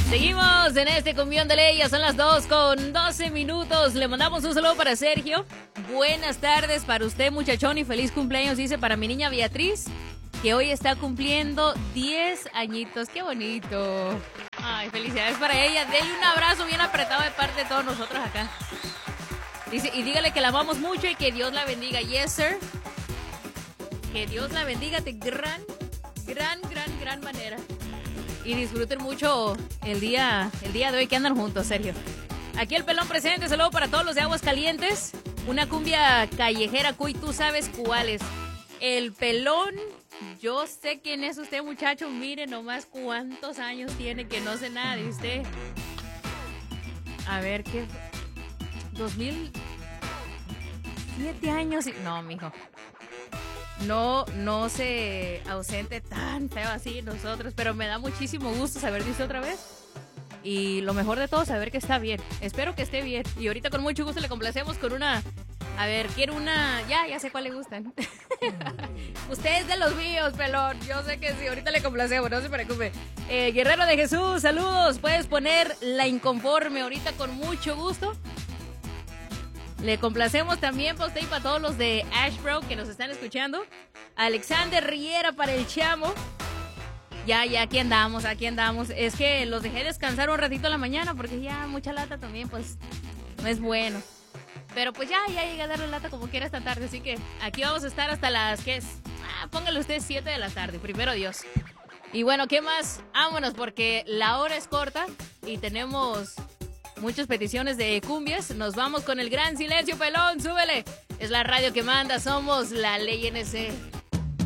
Seguimos en este cumbión de ley, ya son las 2:12. Le mandamos un saludo para Sergio. Buenas tardes para usted, muchachón, y feliz cumpleaños, dice, para mi niña Beatriz, que hoy está cumpliendo 10 añitos. ¡Qué bonito! Ay, felicidades para ella. Denle un abrazo bien apretado de parte de todos nosotros acá. Dice, y dígale que la amamos mucho y que Dios la bendiga. Yes, sir. Que Dios la bendiga de gran manera. Y disfruten mucho el día de hoy que andan juntos, Sergio. Aquí el pelón presente, saludo para todos los de Aguas Calientes. Una cumbia callejera, cuy, tú sabes cuáles. El pelón, yo sé quién es usted, muchacho. Mire nomás cuántos años tiene que no sé nada de usted. A ver, ¿qué? 2007 años. No, mijo. No se ausente tan feo así nosotros, pero me da muchísimo gusto saber de usted otra vez. Y lo mejor de todo, saber que está bien. Espero que esté bien. Y ahorita con mucho gusto le complacemos con una... A ver, quiero una... Ya sé cuál le gustan. Usted es de los míos, pelón. Yo sé que sí, ahorita le complacemos, no se preocupe. Guerrero de Jesús, saludos. Puedes poner La Inconforme ahorita con mucho gusto. Le complacemos también para usted y para todos los de Ashbro que nos están escuchando. Alexander Riera para el Chamo. Ya, aquí andamos. Es que los dejé descansar un ratito en la mañana porque ya mucha lata también, pues, no es bueno. Pero pues ya llegué a darle lata como quiera esta tarde, así que aquí vamos a estar hasta las, ¿qué es? Póngale usted 7 de la tarde, primero Dios. Y bueno, ¿qué más? Vámonos porque la hora es corta y tenemos... muchas peticiones de cumbias. Nos vamos con el gran silencio, pelón, súbele. Es la radio que manda, somos la Ley NC.